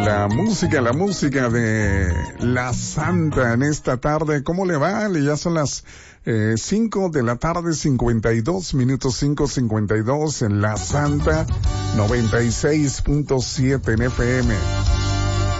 La música de La Santa en esta tarde. ¿Cómo le va? Ya son las 5 de la tarde, 52 minutos, 5:52 en La Santa, 96.7 en FM.